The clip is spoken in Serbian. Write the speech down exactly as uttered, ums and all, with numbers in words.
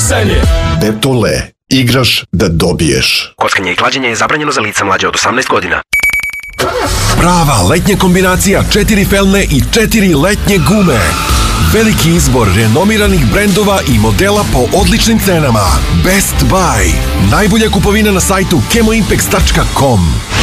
Kockanje. Betole. Igraš da dobiješ. Kockanje i klađenje je zabranjeno za lica mlađe od osamnaest godina. Prava letnja kombinacija četiri felne i četiri letnje gume. Veliki izbor renomiranih brendova i modela po odličnim cenama. Best Buy. Najbolja kupovina na sajtu kemoimpex tačka com.